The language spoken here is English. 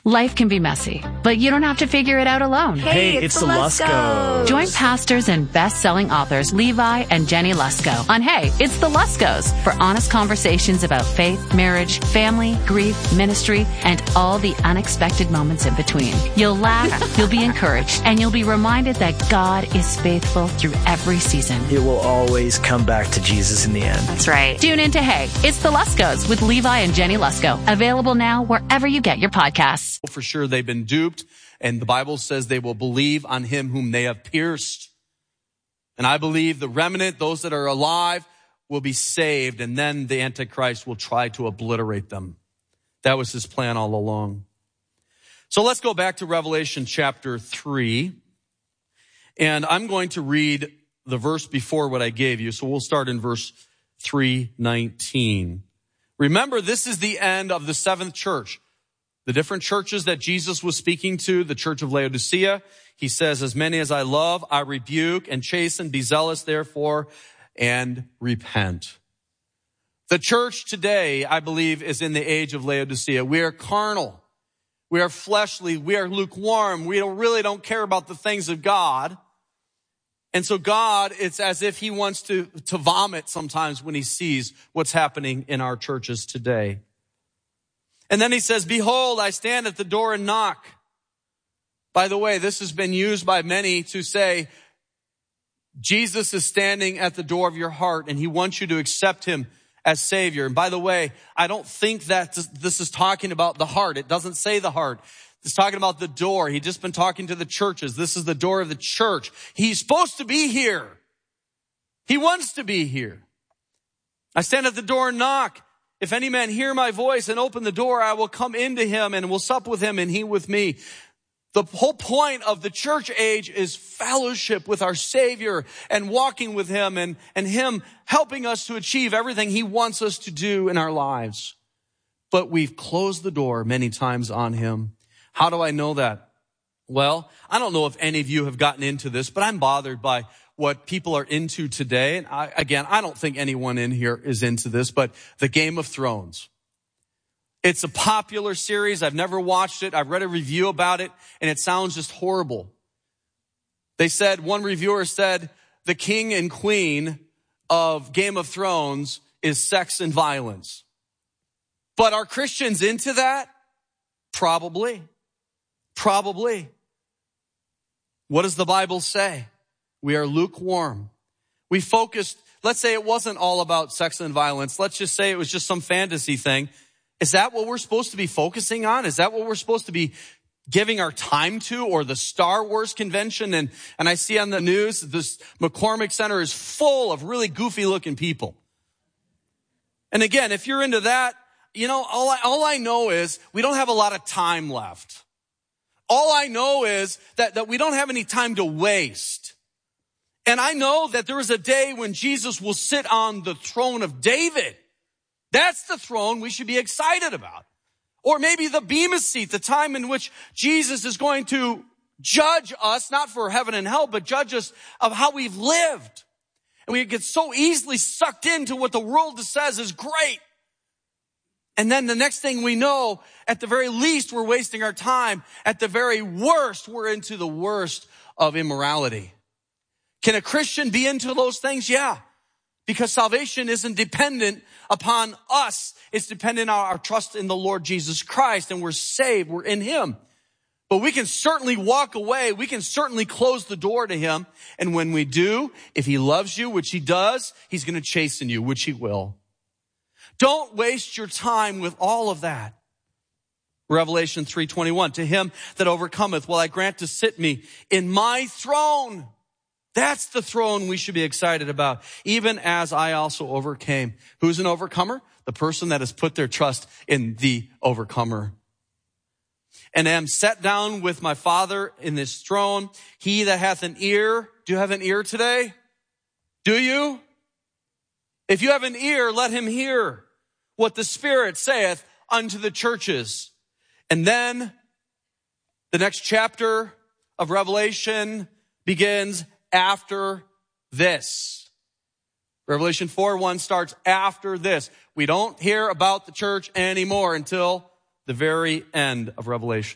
Life can be messy, but you don't have to figure it out alone. Hey, it's the Luskos. Join pastors and best-selling authors Levi and Jenny Lusko on Hey, It's the Luskos for honest conversations about faith, marriage, family, grief, ministry, and all the unexpected moments in between. You'll laugh, you'll be encouraged, and you'll be reminded that God is faithful through every season. It will always come back to Jesus in the end. That's right. Tune in to Hey, It's the Luskos with Levi and Jenny Lusko. Available now wherever you get your podcasts. For sure they've been duped, and the Bible says they will believe on him whom they have pierced. And I believe the remnant, those that are alive, will be saved, and then the Antichrist will try to obliterate them. That was his plan all along. So let's go back to Revelation chapter 3, and I'm going to read the verse before what I gave you. So we'll start in verse 3:19. Remember, this is the end of the seventh church. The different churches that Jesus was speaking to, the church of Laodicea, he says, as many as I love, I rebuke and chasten, be zealous therefore, and repent. The church today, I believe, is in the age of Laodicea. We are carnal. We are fleshly. We are lukewarm. We really don't care about the things of God. And so God, it's as if he wants to vomit sometimes when he sees what's happening in our churches today. And then he says, behold, I stand at the door and knock. By the way, this has been used by many to say, Jesus is standing at the door of your heart and he wants you to accept him as Savior. And by the way, I don't think that this is talking about the heart. It doesn't say the heart. It's talking about the door. He's just been talking to the churches. This is the door of the church. He's supposed to be here. He wants to be here. I stand at the door and knock. If any man hear my voice and open the door, I will come into him and will sup with him and he with me. The whole point of the church age is fellowship with our Savior and walking with him and him helping us to achieve everything he wants us to do in our lives. But we've closed the door many times on him. How do I know that? Well, I don't know if any of you have gotten into this, but I'm bothered by what people are into today. And I don't think anyone in here is into this, but the Game of Thrones. It's a popular series. I've never watched it. I've read a review about it, and it sounds just horrible. One reviewer said, the king and queen of Game of Thrones is sex and violence. But are Christians into that? Probably. What does the Bible say? We are lukewarm. We focused, let's say it wasn't all about sex and violence. Let's just say it was just some fantasy thing. Is that what we're supposed to be focusing on? Is that what we're supposed to be giving our time to? Or the Star Wars convention? And I see on the news, this McCormick Center is full of really goofy looking people. And again, if you're into that, all I know is we don't have a lot of time left. All I know is that we don't have any time to waste. And I know that there is a day when Jesus will sit on the throne of David. That's the throne we should be excited about. Or maybe the Bema seat, the time in which Jesus is going to judge us, not for heaven and hell, but judge us of how we've lived. And we get so easily sucked into what the world says is great. And then the next thing we know, at the very least, we're wasting our time. At the very worst, we're into the worst of immorality. Can a Christian be into those things? Yeah. Because salvation isn't dependent upon us. It's dependent on our trust in the Lord Jesus Christ, and we're saved. We're in him. But we can certainly walk away. We can certainly close the door to him. And when we do, if he loves you, which he does, he's going to chasten you, which he will. Don't waste your time with all of that. Revelation 3:21, to him that overcometh will I grant to sit me in my throne. That's the throne we should be excited about, even as I also overcame. Who's an overcomer? The person that has put their trust in the overcomer. And am set down with my Father in this throne. He that hath an ear. Do you have an ear today? Do you? If you have an ear, let him hear what the Spirit saith unto the churches. And then the next chapter of Revelation begins after this. Revelation 4:1 starts after this. We don't hear about the church anymore until the very end of Revelation.